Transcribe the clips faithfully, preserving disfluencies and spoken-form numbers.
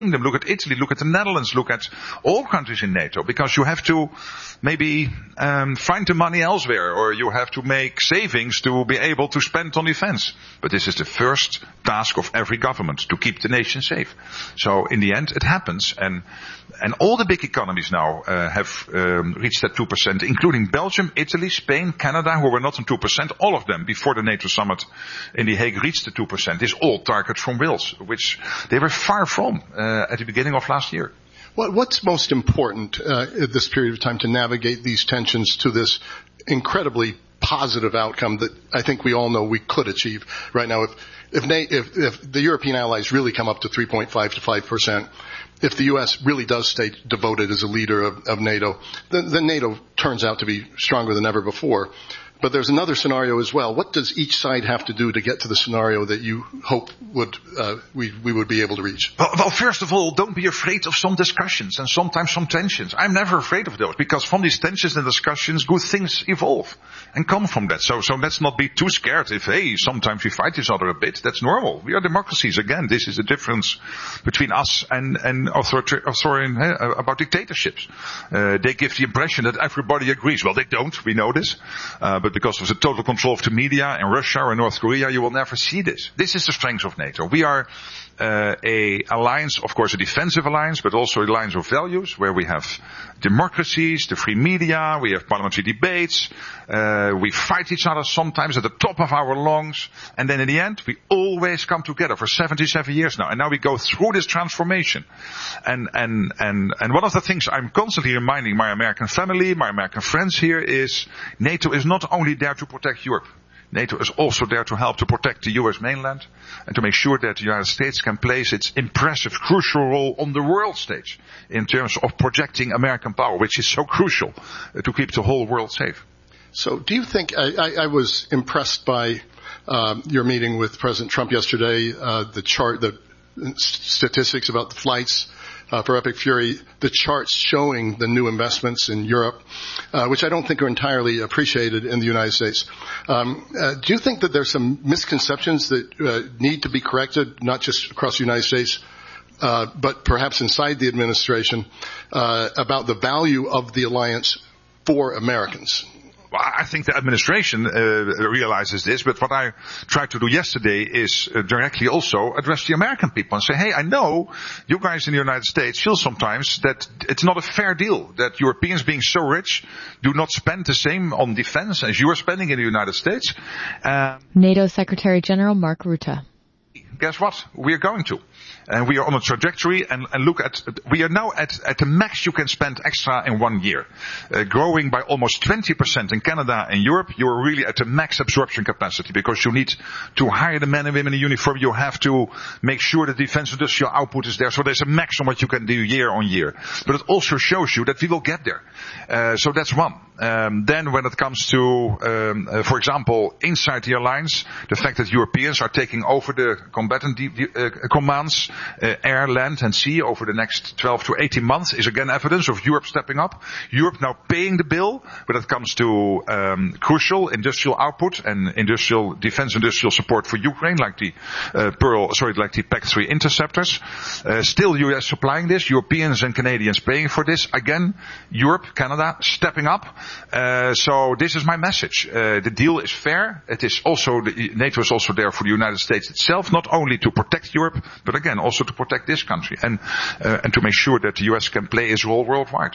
Kingdom, look at Italy, look at the Netherlands, look at all countries in NATO, because you have to maybe um, find the money elsewhere, or you have to make savings to be able to spend on defense. But this is the first task of every government, to keep the nation safe. So in the end, it happens, and and all the big economies now uh, have um, reached that two percent, including Belgium, Italy, Spain, Canada, who were not on two percent. All of them, before the NATO summit in The Hague, reached the two percent. This all targets from Wales, which they were far from uh, at the beginning of last year. What, what's most important uh, at this period of time to navigate these tensions to this incredibly positive outcome that I think we all know we could achieve right now? If if, if, if the European allies really come up to three point five to five percent, if the U S really does stay devoted as a leader of, of NATO, then, then NATO turns out to be stronger than ever before. But there's another scenario as well. What does each side have to do to get to the scenario that you hope would uh, we we would be able to reach? Well, well, first of all, don't be afraid of some discussions and sometimes some tensions. I'm never afraid of those, because from these tensions and discussions, good things evolve and come from that. So, so let's not be too scared if, hey, sometimes we fight each other a bit. That's normal. We are democracies. Again, this is the difference between us and, and authority, authority uh, about dictatorships. Uh, they give the impression that everybody agrees. Well, they don't. We know this. Uh, but because of the total control of the media in Russia or North Korea, you will never see this. This is the strength of NATO. We are uh, a alliance, of course, a defensive alliance, but also a alliance of values, where we have democracies, the free media, we have parliamentary debates, uh, we fight each other sometimes at the top of our lungs, and then in the end, we always come together for seventy-seven years now, and now we go through this transformation. And, and, and, and one of the things I'm constantly reminding my American family, my American friends here, is NATO is not only there to protect Europe. NATO is also there to help to protect the U S mainland and to make sure that the United States can play its impressive, crucial role on the world stage in terms of projecting American power, which is so crucial uh, to keep the whole world safe. So do you think, I, I, I was impressed by um, your meeting with President Trump yesterday, uh, the chart, the statistics about the flights Uh, for Epic Fury, the charts showing the new investments in Europe, uh, which I don't think are entirely appreciated in the United States. Um, uh, do you think that there's some misconceptions that uh, need to be corrected, not just across the United States, uh, but perhaps inside the administration, uh, about the value of the alliance for Americans? Well, I think the administration uh, realizes this, but what I tried to do yesterday is uh, directly also address the American people and say, hey, I know you guys in the United States feel sometimes that it's not a fair deal, that Europeans being so rich do not spend the same on defense as you are spending in the United States. Um, NATO Secretary General Mark Rutte. Guess what? We are going to. And we are on a trajectory, and, and look at, we are now at, at the max you can spend extra in one year. Uh, growing by almost twenty percent in Canada and Europe, you are really at the max absorption capacity, because you need to hire the men and women in uniform, you have to make sure the defense industrial output is there, so there's a max on what you can do year on year. But it also shows you that we will get there. Uh, so that's one. Um, then when it comes to, um, uh, for example, inside the alliance, the fact that Europeans are taking over the combatant de- uh, commands, uh, air, land and sea over the next twelve to eighteen months is again evidence of Europe stepping up. Europe now paying the bill when it comes to um, crucial industrial output and industrial defense industrial support for Ukraine, like the uh, Pearl, sorry, like the P A C three interceptors. Uh, still U S supplying this, Europeans and Canadians paying for this. Again, Europe, Canada stepping up. Uh, so this is my message. Uh, the deal is fair. It is also, the, NATO is also there for the United States itself, not only to protect Europe, but again, also to protect this country and, uh, and to make sure that the U S can play its role worldwide.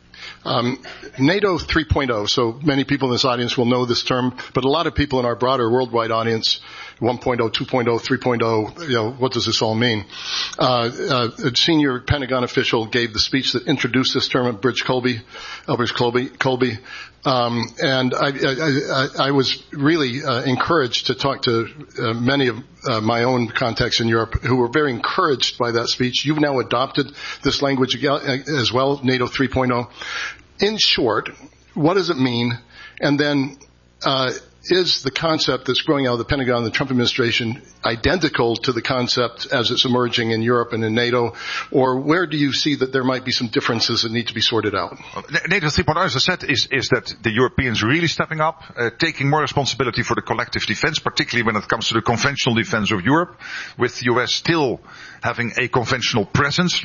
Um, NATO three point oh, so many people in this audience will know this term, but a lot of people in our broader worldwide audience, one point oh, two point oh, three point oh, you know, what does this all mean? Uh, uh, a senior Pentagon official gave the speech that introduced this term at Bridge Colby, Elbridge Colby, Colby. Um, and I, I, I, I was really uh, encouraged to talk to uh, many of uh, my own contacts in Europe who were very encouraged by that speech. You've now adopted this language as well, NATO three point oh. In short, what does it mean? And then, uh, is the concept that's growing out of the Pentagon and the Trump administration identical to the concept as it's emerging in Europe and in NATO? Or where do you see that there might be some differences that need to be sorted out? NATO three point oh, as I said, is, is that the Europeans really stepping up, uh, taking more responsibility for the collective defense, particularly when it comes to the conventional defense of Europe, with the U S still having a conventional presence,